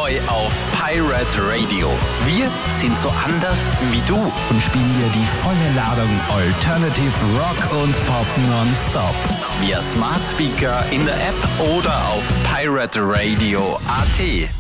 neu auf Pirate Radio. Wir sind so anders wie du und spielen dir die volle Ladung Alternative Rock und Pop nonstop. Via Smart Speaker, in der App oder auf pirateradio.at.